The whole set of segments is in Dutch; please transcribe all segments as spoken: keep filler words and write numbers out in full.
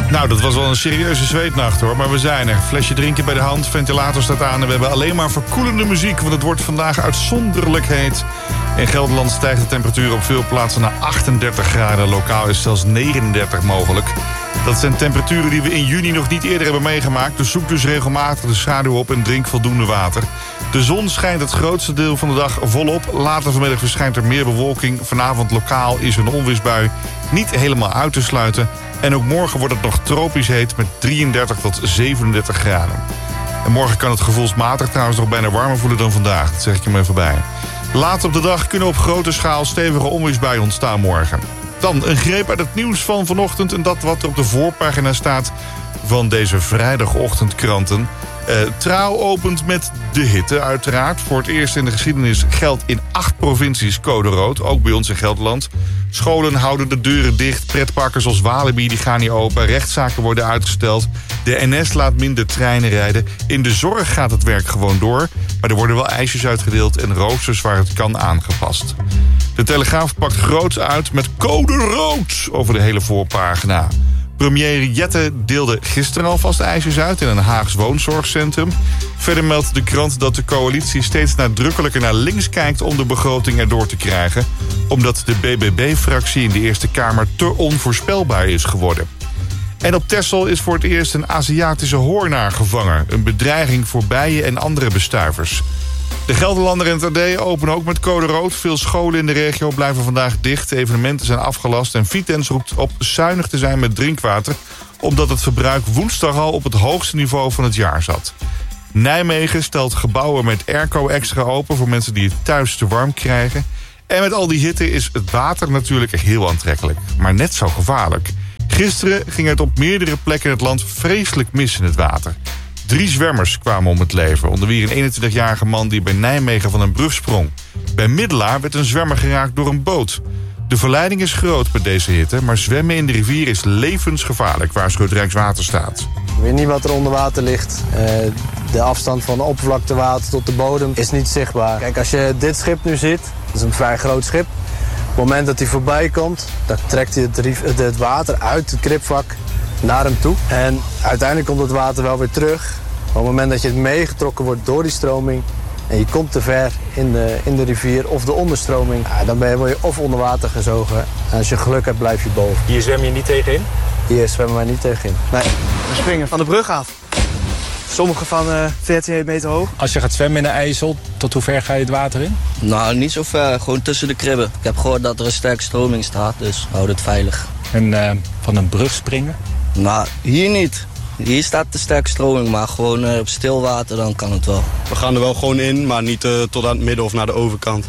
Nou, dat was wel een serieuze zweetnacht hoor, maar we zijn er. Flesje drinken bij de hand, ventilator staat aan en we hebben alleen maar verkoelende muziek, want het wordt vandaag uitzonderlijk heet. In Gelderland stijgt de temperatuur op veel plaatsen naar achtendertig graden. Lokaal is zelfs negenendertig mogelijk. Dat zijn temperaturen die we in juni nog niet eerder hebben meegemaakt. Dus zoek dus regelmatig de schaduw op en drink voldoende water. De zon schijnt het grootste deel van de dag volop. Later vanmiddag verschijnt er meer bewolking. Vanavond lokaal is een onweersbui niet helemaal uit te sluiten. En ook morgen wordt het nog tropisch heet met drieëndertig tot zevenendertig graden. En morgen kan het gevoelsmatig trouwens nog bijna warmer voelen dan vandaag. Dat zeg ik je maar even bij. Laat op de dag kunnen op grote schaal stevige onweersbuien ontstaan morgen. Dan een greep uit het nieuws van vanochtend en dat wat er op de voorpagina staat van deze vrijdagochtendkranten. Uh, Trouw opent met de hitte uiteraard. Voor het eerst in de geschiedenis geldt in acht provincies code rood. Ook bij ons in Gelderland. Scholen houden de deuren dicht. Pretparken zoals Walibi die gaan niet open. Rechtszaken worden uitgesteld. De N S laat minder treinen rijden. In de zorg gaat het werk gewoon door. Maar er worden wel ijsjes uitgedeeld en roosters waar het kan aangepast. De Telegraaf pakt groots uit met code rood over de hele voorpagina. Premier Jette deelde gisteren alvast ijsjes uit in een Haags woonzorgcentrum. Verder meldt de krant dat de coalitie steeds nadrukkelijker naar links kijkt om de begroting erdoor te krijgen, omdat de B B B-fractie in de Eerste Kamer te onvoorspelbaar is geworden. En op Texel is voor het eerst een Aziatische hoornaar gevangen. Een bedreiging voor bijen en andere bestuivers. De Gelderlander en het A D openen ook met code rood. Veel scholen in de regio blijven vandaag dicht. Evenementen zijn afgelast en Vitens roept op zuinig te zijn met drinkwater, omdat het verbruik woensdag al op het hoogste niveau van het jaar zat. Nijmegen stelt gebouwen met airco extra open voor mensen die het thuis te warm krijgen. En met al die hitte is het water natuurlijk heel aantrekkelijk, maar net zo gevaarlijk. Gisteren ging het op meerdere plekken in het land vreselijk mis in het water. Drie zwemmers kwamen om het leven, onder wie een eenentwintigjarige man die bij Nijmegen van een brug sprong. Bij Middelaar werd een zwemmer geraakt door een boot. De verleiding is groot bij deze hitte, maar zwemmen in de rivier is levensgevaarlijk, waarschuwt Rijkswaterstaat. Ik weet niet wat er onder water ligt. Uh, de afstand van oppervlaktewater tot de bodem is niet zichtbaar. Kijk, als je dit schip nu ziet, dat is een vrij groot schip. Op het moment dat hij voorbij komt, dan trekt hij het, het water uit het kripvak naar hem toe. En uiteindelijk komt het water wel weer terug. Maar op het moment dat je het meegetrokken wordt door die stroming en je komt te ver in de, in de rivier of de onderstroming, ja, dan ben je, word je of onder water gezogen. En als je geluk hebt, blijf je boven. Hier zwem je niet tegenin? Hier zwemmen wij niet tegenin. Nee. We springen van de brug af. Sommige van uh, veertien meter hoog. Als je gaat zwemmen in de IJssel, tot hoe ver ga je het water in? Nou, niet zo ver. Gewoon tussen de kribben. Ik heb gehoord dat er een sterke stroming staat, dus houd het veilig. En uh, van een brug springen? Nou, hier niet. Hier staat de sterke stroming, maar gewoon uh, op stil water, dan kan het wel. We gaan er wel gewoon in, maar niet uh, tot aan het midden of naar de overkant.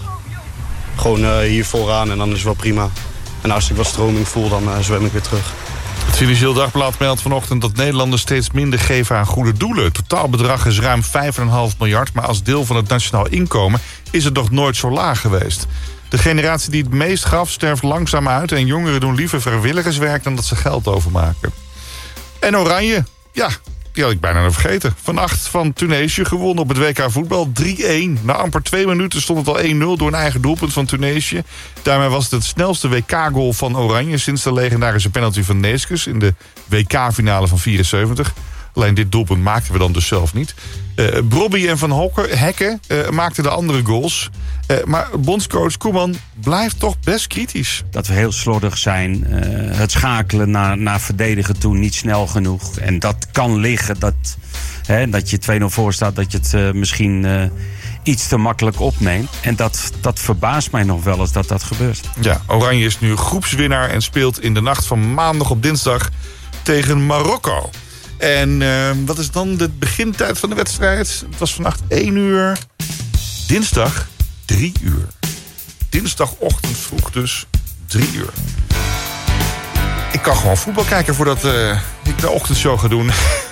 Gewoon uh, hier vooraan en dan is het wel prima. En als ik wat stroming voel, dan uh, zwem ik weer terug. Het Financieel Dagblad meldt vanochtend dat Nederlanders steeds minder geven aan goede doelen. Het totaalbedrag is ruim vijf komma vijf miljard, maar als deel van het nationaal inkomen is het nog nooit zo laag geweest. De generatie die het meest gaf sterft langzaam uit en jongeren doen liever vrijwilligerswerk dan dat ze geld overmaken. En Oranje, ja, die had ik bijna nog vergeten. Vannacht van Tunesië gewonnen op het W K voetbal drie-een. Na amper twee minuten stond het al één nul door een eigen doelpunt van Tunesië. Daarmee was het het snelste W K-goal van Oranje sinds de legendarische penalty van Neeskens in de W K-finale van vierenzeventig. Alleen dit doelpunt maakten we dan dus zelf niet. Uh, Brobby en Van Hokken, Hekken uh, maakten de andere goals. Uh, maar bondscoach Koeman blijft toch best kritisch. Dat we heel slordig zijn. Uh, het schakelen naar, naar verdedigen toe niet snel genoeg. En dat kan liggen dat, hè, dat je twee nul voor staat. Dat je het uh, misschien uh, iets te makkelijk opneemt. En dat, dat verbaast mij nog wel eens dat dat gebeurt. Ja, Oranje is nu groepswinnaar en speelt in de nacht van maandag op dinsdag tegen Marokko. En uh, wat is dan de begintijd van de wedstrijd? Het was vannacht één uur. Dinsdag drie uur. Dinsdagochtend vroeg dus drie uur. Ik kan gewoon voetbal kijken voordat uh, ik de ochtendshow ga doen.